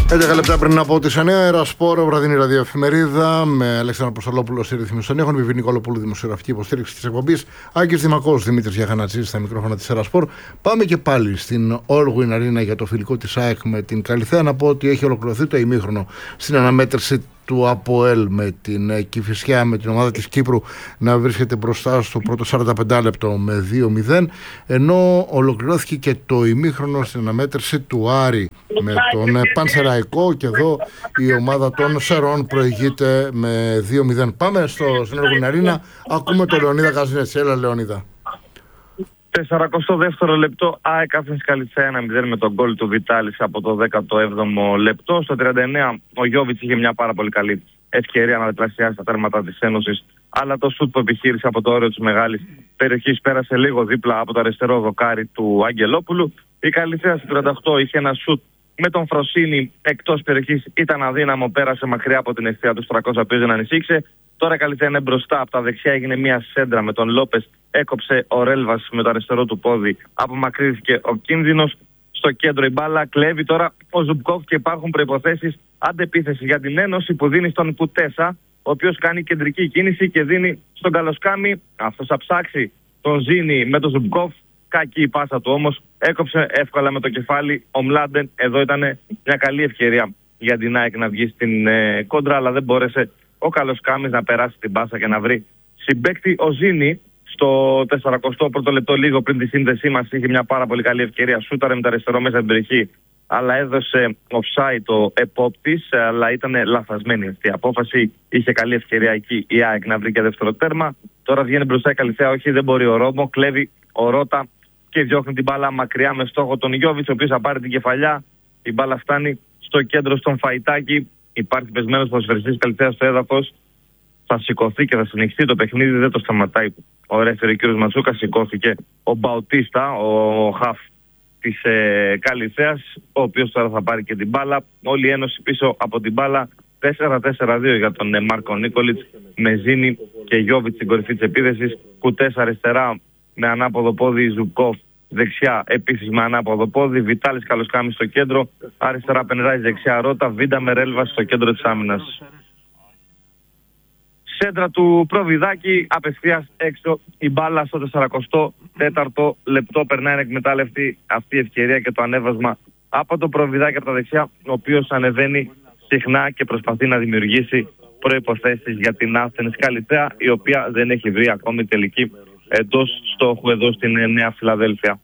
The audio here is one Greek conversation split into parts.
11 λεπτά πριν από τις 9, Ερασπόρο, βραδινή ραδιοεφημερίδα με Αλέξανδρο Αποστολόπουλο στη ρύθμιση των ήχων, Βιβί Νικολοπούλου, δημοσιογραφική υποστήριξη της εκπομπής, Άκης Δημακός, Δημήτρης Γιαχανατζής στα μικρόφωνα της Ερασπόρ. Πάμε και πάλι στην Allwyn Arena για το φιλικό της ΑΕΚ με την Καλιθέα. Να πω ότι έχει ολοκληρωθεί το ημίχρονο στην αναμέτρηση του ΑΠΟΕΛ με την Κηφισιά, με την ομάδα της Κύπρου να βρίσκεται μπροστά στο πρώτο 45 λεπτό με 2-0, ενώ ολοκληρώθηκε και το ημίχρονο στην αναμέτρηση του Άρη με τον Πανσεραϊκό και εδώ η ομάδα των Σερών προηγείται με 2-0. Πάμε στην Allwyn Arena, ακούμε τον Λεωνίδα Καζινέτσι. Έλα Λεωνίδα. 42ο λεπτό, ΑΕΚ Άθενας Καλιθέα 1-0 με τον γκολ του Βιτάλης από το 17ο λεπτό. Στο 39 ο Γιώβιτς είχε μια πάρα πολύ καλή ευκαιρία να διπλασιάσει τα τέρματα της Ένωσης, αλλά το σουτ που επιχείρησε από το όριο της μεγάλης περιοχής πέρασε λίγο δίπλα από το αριστερό δοκάρι του Αγγελόπουλου. Η Καλιθέα στο 38 είχε ένα σουτ με τον Φροσίνη εκτός περιοχής, ήταν αδύναμο, πέρασε μακριά από την ευθεία του Στρακός, ο οποίος δεν ανησύχησε. Τώρα η Καλιθέα είναι μπροστά, από τα δεξιά έγινε μια σέντρα με τον Λόπες, έκοψε ο Ρέλβας με το αριστερό του πόδι, απομακρύνθηκε ο κίνδυνος. Στο κέντρο η μπάλα κλέβει τώρα ο Ζουμπκόφ και υπάρχουν προϋποθέσεις αντεπίθεση για την Ένωση που δίνει στον Κουτέσα, ο οποίος κάνει κεντρική κίνηση και δίνει στον Καλοσκάμι. Αυτός θα ψάξει τον Ζήνη με τον Ζουμπκόφ. Κακή η πάσα του όμως, έκοψε εύκολα με το κεφάλι ο Μλάντεν. Εδώ ήταν μια καλή ευκαιρία για την ΑΕΚ να βγει στην κόντρα, αλλά δεν μπόρεσε ο Καλοσκάμις να περάσει την πάσα και να βρει συμπαίκτη. Ο Ζήνη στο 41ο λεπτό, λίγο πριν τη σύνδεσή μας, είχε μια πάρα πολύ καλή ευκαιρία. Σούταρε με τα αριστερό μέσα στην περιοχή, αλλά έδωσε offside το επόπτης, αλλά ήταν λαθασμένη αυτή η απόφαση. Είχε καλή ευκαιρία εκεί η ΑΕΚ να βρει και δεύτερο τέρμα. Τώρα βγαίνει μπροστά η Καλιθέα, όχι δεν μπορεί ο Ρόμο, κλέβει ο Ρώτα και διώχνει την μπάλα μακριά με στόχο τον Γιώβιτς, ο οποίος θα πάρει την κεφαλιά. Η μπάλα φτάνει στο κέντρο στον Φαϊτάκη. Υπάρχει πεσμένος ποδοσφαιριστής Καλιθέας στο έδαφος. Θα σηκωθεί και θα συνεχιστεί το παιχνίδι, δεν το σταματάει ο ρέφερη κ. Ματσούκας. Σηκώθηκε ο Μπαουτίστα, ο χαφ της Καλιθέας, ο οποίος τώρα θα πάρει και την μπάλα. Όλη η Ένωση πίσω από την μπάλα. 4-4-2 για τον Μάρκο Νίκολιτς, με Ζήνη και Γιώβιτς στην κορυφή της επίθεσης. Κουτές αριστερά με ανάποδο πόδι, Ζουκόφ δεξιά επίσης με ανάποδο πόδι, Βιτάλης Καλοσκάμις στο κέντρο, αριστερά Πενεράης, δεξιά Ρώτα, Βίντα με Ρέλβα στο κέντρο της άμυνας. Σέντρα του Προβιδάκη, απευθείας έξω η μπάλα στο 44ο λεπτό. Περνάει ανεκμετάλλευτη αυτή η ευκαιρία και το ανέβασμα από το Προβιδάκη από τα δεξιά, ο οποίος ανεβαίνει συχνά και προσπαθεί να δημιουργήσει προϋποθέσεις για την Άθενας Καλιθέα, η οποία δεν έχει βρει ακόμη τελική εντός στόχου εδώ στην Νέα Φιλαδέλφια.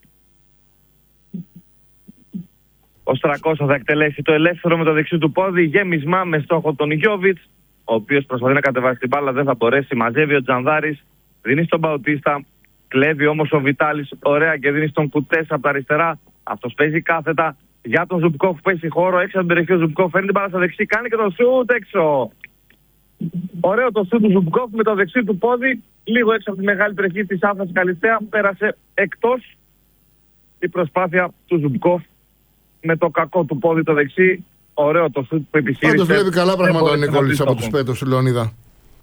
Ο Στρακόσα θα εκτελέσει το ελεύθερο με το δεξί του πόδι, γέμισμα με στόχο τον Γιώβιτς, ο οποίος προσπαθεί να κατεβάσει την μπάλα, δεν θα μπορέσει. Μαζεύει ο Τζανδάρης, δίνει στον Μπαουτίστα, κλέβει όμως ο Βιτάλης, ωραία, και δίνει στον Κουτές από τα αριστερά. Αυτός παίζει κάθετα για τον Ζουμπκόφ που έχει χώρο έξω από την περιοχή. Ο Ζουμπκόφ φέρνει την μπάλα στο δεξί, κάνει και το σούτ έξω. Ωραίο το σούτ του Ζουμπκόφ με το δεξί του πόδι, λίγο έξω από τη μεγάλη περιοχή της Άθενας Καλιθέα. Πέρασε εκτός η προσπάθεια του Ζουμπκόφ με το κακό του πόδι το δεξί. Ωραίο το σούτ που επιχείρησε. Πάντως βλέπει καλά πράγματα ο Νικόλης από τους πέτους του Λεωνίδα.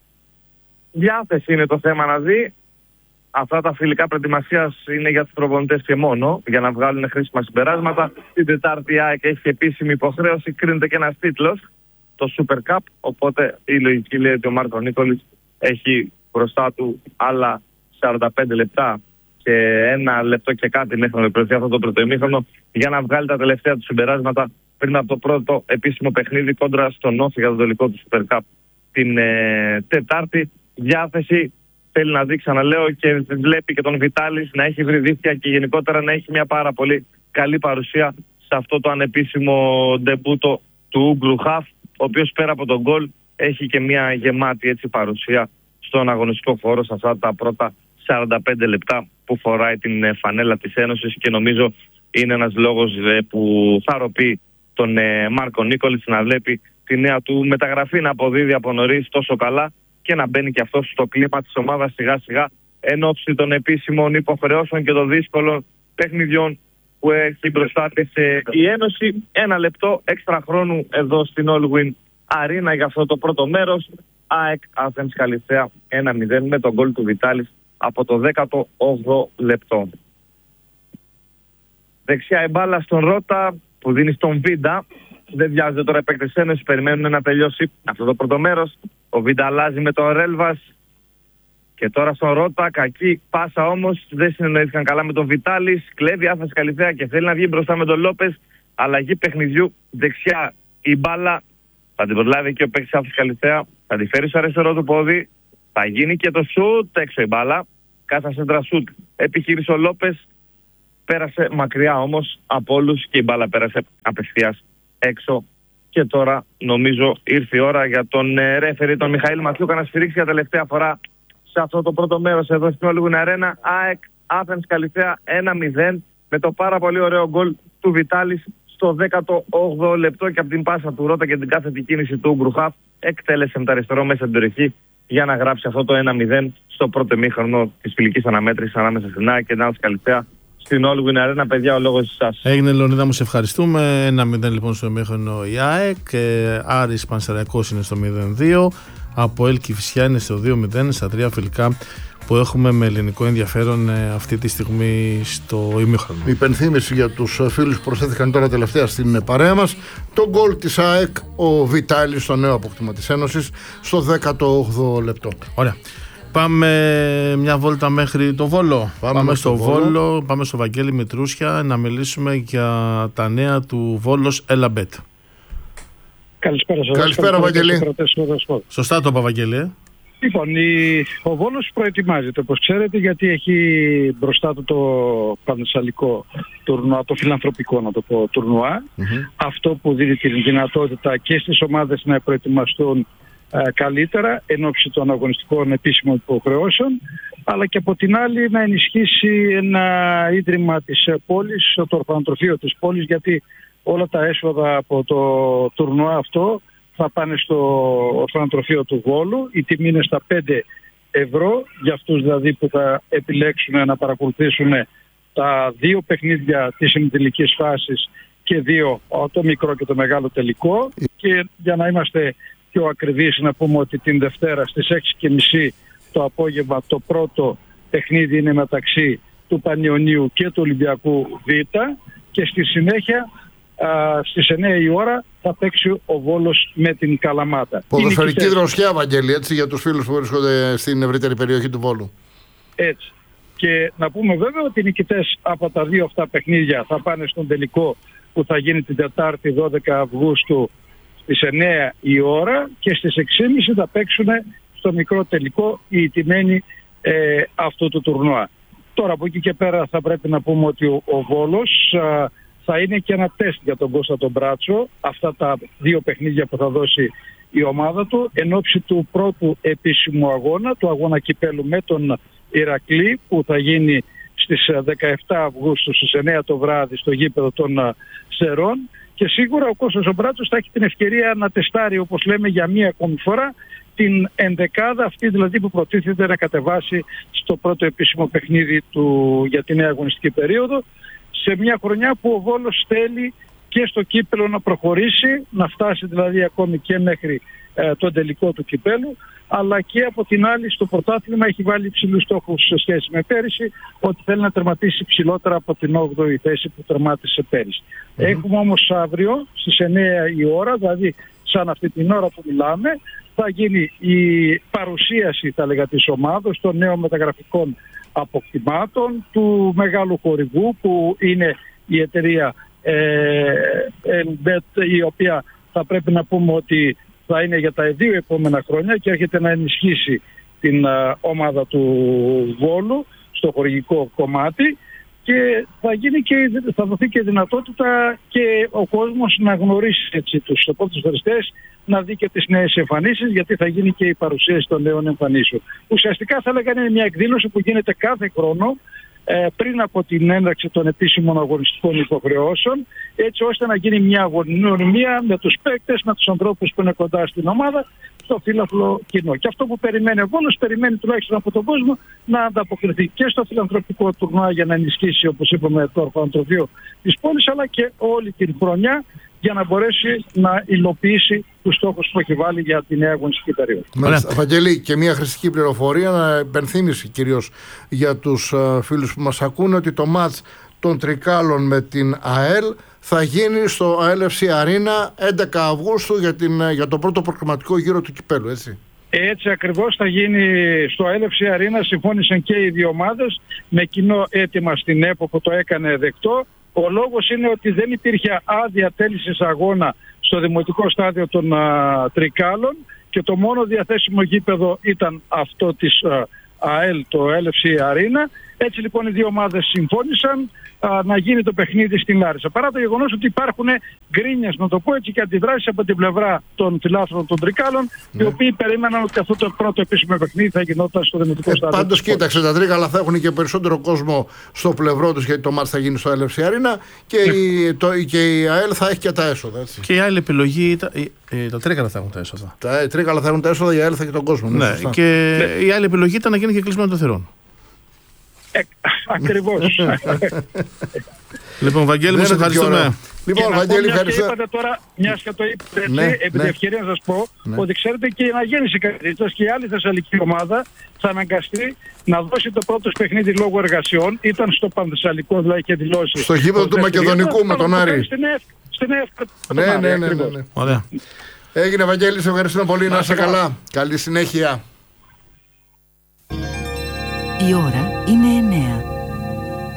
Διάθεση είναι το θέμα να δει. Αυτά τα φιλικά προετοιμασίας είναι για τους προπονητές και μόνο, για να βγάλουν χρήσιμα συμπεράσματα. Την Τετάρτη η ΑΕΚ έχει επίσημη υποχρέωση, κρίνεται και ένας τίτλος, το Super Cup. Οπότε η λογική λέει ότι ο Μάρκο Νίκολης έχει μπροστά του άλλα 45 λεπτά και ένα λεπτό και κάτι μέχρι να ολοκληρωθεί αυτό το πρώτο ημίχρονο, για να βγάλει τα τελευταία του συμπεράσματα πριν από το πρώτο επίσημο παιχνίδι κόντρα στον Όφη για το τελικό του Super Cup την Τετάρτη. Διάθεση θέλει να δει, ξαναλέω, και βλέπει και τον Βιτάλης να έχει βρει δίχτυα και γενικότερα να έχει μια πάρα πολύ καλή παρουσία σε αυτό το ανεπίσημο ντεμπούτο του Ούγκρου χαφ, ο οποίος πέρα από τον γκολ έχει και μια γεμάτη έτσι παρουσία στον αγωνιστικό χώρο σε αυτά τα πρώτα 45 λεπτά που φοράει την φανέλα της Ένωσης, και νομίζω είναι ένας λόγος που θαρροπεί τον Μάρκο Νίκολιτς να βλέπει τη νέα του μεταγραφή να αποδίδει από νωρίς τόσο καλά και να μπαίνει και αυτός στο κλίμα της ομάδας σιγά σιγά εν ώψη των επίσημων υποχρεώσεων και των δύσκολων παιχνιδιών που έχει μπροστά της η Ένωση. Ένα λεπτό έξτρα χρόνου εδώ στην Allwyn Arena για αυτό το πρώτο μέρος. ΑΕΚ Άθενας Καλιθέα 1-0 με τον γκολ του Βιτάλης από το 18ο λεπτό. Δεξιά η μπάλα στον Ρώτα που δίνει στον Βίντα. δεν βιάζεται τώρα οι παίκτες της Ένωσης, περιμένουν να τελειώσει αυτό το πρώτο μέρος. Ο Βίντα αλλάζει με τον Ρέλβας και τώρα στον Ρώτα. Κακή πάσα όμως, δεν συνεννοήθηκαν καλά με τον Βιτάλης. Κλέβει Άφας Καλιθέα και θέλει να βγει μπροστά με τον Λόπες. Αλλαγή παιχνιδιού, δεξιά η μπάλα. Θα την προλάβει και ο παίκτης Άφας Καλιθέα. Θα τη φέρει στο αριστερό του πόδι. Θα γίνει και το σουτ, έξω η μπάλα. Κάσα σέντρα σουτ. Επιχείρησε ο Λόπες. Πέρασε μακριά όμως από όλους και η μπάλα πέρασε απευθείας έξω. Και τώρα νομίζω ήρθε η ώρα για τον ρέφερη, τον Μιχαήλ Ματιούκα, να σφυρίξει για τελευταία φορά σε αυτό το πρώτο μέρος εδώ στην Όλιγουν Αρένα. ΑΕΚ Athens Καλιθέα 1-0 με το πάρα πολύ ωραίο γκολ του Βιτάλης στο 18ο λεπτό και από την πάσα του Ρώτα και την κάθετη κίνηση του Γκρουχάφ εκτέλεσε με τα αριστερό μέσα στην περιοχή για να γράψει αυτό το 1-0 στο πρώτο ημίχρονο της φιλικής αναμέτρησης ανάμεσα στην ΑΕΚ και την Athens Καλιθέα στην Όλιγουν Αρένα. Παιδιά, ο λόγος εσάς. Έγινε, Λεωνίδα μου, σε ευχαριστούμε. 1-0 λοιπόν στο ημίχρονο η ΑΕΚ. Άρης Πανσεραϊκός είναι στο 0-2. Από ΕΛ Κηφισιά είναι στο 2-0 στα 3 φιλικά που έχουμε με ελληνικό ενδιαφέρον αυτή τη στιγμή στο ημίχρονο. Υπενθύμηση για τους φίλους που προσθέθηκαν τώρα τελευταία στην παρέα μας. Το γκολ της ΑΕΚ, ο Βιτάλης, στο νέο απόκτημα της Ένωσης, στο 18ο λεπτό. Ωραία. Πάμε μια βόλτα μέχρι το Βόλο. Πάμε στο Βόλο, πάμε στο Βαγγέλη Μητρούσια να μιλήσουμε για τα νέα του Βόλος Ελαμπέτ. Καλησπέρα σας. Καλησπέρα, Βαγγέλη. Σωστά το είπα, Βαγγέλη. Λοιπόν, ο Βόλος προετοιμάζεται, όπως ξέρετε, γιατί έχει μπροστά του το πανεσσαλικό τουρνουά, το φιλανθρωπικό να το πω τουρνουά. Αυτό που δίνει την δυνατότητα και στις ομάδες να προετοιμαστούν καλύτερα εν ώψη των αγωνιστικών επίσημων υποχρεώσεων, αλλά και από την άλλη να ενισχύσει ένα ίδρυμα της πόλης, το ορφανοτροφείο της πόλης, γιατί όλα τα έσοδα από το τουρνουά αυτό θα πάνε στο ορφανοτροφείο του Βόλου. Η τιμή είναι στα 5 ευρώ για αυτούς δηλαδή που θα επιλέξουν να παρακολουθήσουν τα 2 παιχνίδια της ημιτελικής φάσης και 2, το μικρό και το μεγάλο τελικό. Και για να είμαστε πιο ακριβείς, να πούμε ότι την Δευτέρα στις 6.30 το απόγευμα το πρώτο παιχνίδι είναι μεταξύ του Πανιωνίου και του Ολυμπιακού Β και στη συνέχεια στις 9 η ώρα θα παίξει ο Βόλος με την Καλαμάτα. Ποδοσφαιρική δροσιά, Βαγγέλη, έτσι, για τους φίλους που βρίσκονται στην ευρύτερη περιοχή του Βόλου. Έτσι. Και να πούμε βέβαια ότι οι νικητές από τα 2 αυτά παιχνίδια θα πάνε στον τελικό που θα γίνει την Τετάρτη 12 Αυγούστου στις 9 η ώρα και στις 6.30 θα παίξουν στο μικρό τελικό οι ιτημένοι αυτού του τουρνουά. Τώρα από εκεί και πέρα θα πρέπει να πούμε ότι ο Βόλος θα είναι και ένα τεστ για τον Κώστα τον Μπράτσο, αυτά τα 2 παιχνίδια που θα δώσει η ομάδα του εν ώψη του πρώτου επίσημου αγώνα, του αγώνα κυπέλου με τον Ηρακλή, που θα γίνει στις 17 Αυγούστου στις 9 το βράδυ στο γήπεδο των Σερών. Και σίγουρα ο Κώστας ο Μπράτσος θα έχει την ευκαιρία να τεστάρει, όπως λέμε, για μία ακόμη φορά την ενδεκάδα αυτή δηλαδή που προτίθεται να κατεβάσει στο πρώτο επίσημο παιχνίδι του για την νέα αγωνιστική περίοδο, σε μια χρονιά που ο Βόλος θέλει και στο κύπελο να προχωρήσει, να φτάσει δηλαδή ακόμη και μέχρι τον τελικό του κυπέλου, αλλά και από την άλλη στο πρωτάθλημα έχει βάλει υψηλούς στόχους σε σχέση με πέρυσι, ότι θέλει να τερματίσει ψηλότερα από την 8η θέση που τερμάτισε πέρυσι. Έχουμε όμως αύριο στις 9 η ώρα, δηλαδή σαν αυτή την ώρα που μιλάμε, θα γίνει η παρουσίαση, θα λέγα, της ομάδος των νέων μεταγραφικών αποκτημάτων, του μεγάλου χορηγού που είναι η εταιρεία Elbet, η οποία θα πρέπει να πούμε ότι θα είναι για τα 2 επόμενα χρόνια και έρχεται να ενισχύσει την ομάδα του Βόλου στο χορηγικό κομμάτι και θα δοθεί και δυνατότητα και ο κόσμος να γνωρίσει έτσι τους ποδοσφαιριστές, να δει και τις νέες εμφανίσεις, γιατί θα γίνει και η παρουσίαση των νέων εμφανίσεων. Ουσιαστικά θα λέγανε είναι μια εκδήλωση που γίνεται κάθε χρόνο πριν από την έναρξη των επίσημων αγωνιστικών υποχρεώσεων, έτσι ώστε να γίνει μια γνωριμία με τους παίκτες, με τους ανθρώπους που είναι κοντά στην ομάδα, στο φύλαθλο κοινό. Και αυτό που περιμένει ο Βόλος, περιμένει τουλάχιστον από τον κόσμο να ανταποκριθεί και στο φιλανθρωπικό τουρνουά για να ενισχύσει, όπως είπαμε, το ορφανοτροφείο της πόλης, αλλά και όλη την χρονιά για να μπορέσει να υλοποιήσει τους στόχους που έχει βάλει για τη νέα αγωνιστική περίοδο. Βαγγέλη, και μια χρηστική πληροφορία, να υπενθύμηση κυρίως για τους φίλους που μας ακούνε, ότι το μάτς των Τρικάλων με την ΑΕΛ θα γίνει στο ALFC Arena 11 Αυγούστου για το πρώτο προκριματικό γύρο του κυπέλου, έτσι. Έτσι ακριβώς θα γίνει στο ALFC Arena. Συμφώνησαν και οι δύο ομάδες με κοινό αίτημα στην ΕΠΟ που το έκανε δεκτό. Ο λόγος είναι ότι δεν υπήρχε άδεια τέλησης αγώνα στο δημοτικό στάδιο των Τρικάλων και το μόνο διαθέσιμο γήπεδο ήταν αυτό της ΑΕΛ, το ALFC Arena. Έτσι λοιπόν οι δύο ομάδες συμφώνησαν να γίνει το παιχνίδι στην Λάρισα. Παρά το γεγονός ότι υπάρχουν γκρίνιες, να το πω έτσι, και αντιδράσεις από την πλευρά των φιλάθλων των Τρικάλων, οι οποίοι περίμεναν ότι αυτό το πρώτο επίσημο παιχνίδι θα γινόταν στο δημοτικό στάδιο. Πάντως κοίταξε, τα Τρίκαλα θα έχουν και περισσότερο κόσμο στο πλευρό τους, γιατί το μάτς θα γίνει στο ALFC Arena και η ΑΕΛ θα έχει και τα έσοδα. Έτσι. Και η άλλη επιλογή, τα Τρίκαλα θα έχουν τα έσοδα. Τα Τρίκαλα θα έχουν τα έσοδα, η ΑΕΛ θα έχει τον κόσμο. Ναι, και η άλλη επιλογή ήταν να γίνει και κλεισμένο των θυρών. Ακριβώς. Λοιπόν, Βαγγέλη, μας ευχαριστούμε. Λοιπόν, Βαγγέλη, ευχαριστώ. Μιας και το είπατε, επί τη ευκαιρία να σας πω, ότι ξέρετε και η αναγέννηση Καρδίτσας και η άλλη θεσσαλική ομάδα θα αναγκαστεί να δώσει το πρώτο παιχνίδι λόγω εργασιών. Ήταν στο Πανθεσσαλικό, δηλαδή και δηλώσει. Στο γήπεδο του Μακεδονικού με τον Άρη. Στην ΕΦ. Ναι. Ωραία. Έγινε, Βαγγέλη, σε ευχαριστούμε πολύ. Να είσαι καλά. Καλή συνέχεια. Η ώρα είναι 9.